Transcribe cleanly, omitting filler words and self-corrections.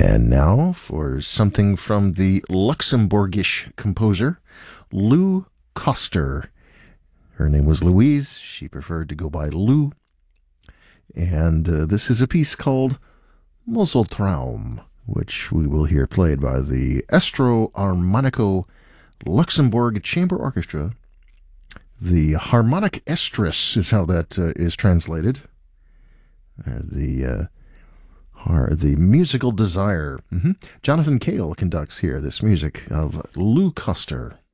And now for something from the Luxembourgish composer Lou Koster. Her name was Louise. She preferred to go by Lou. And this is a piece called Moseltraum, which we will hear played by the Estro Armonico Luxembourg Chamber Orchestra. The harmonic estrus is how that is translated. The musical desire. Jonathan Cale conducts here this music of Lou Koster.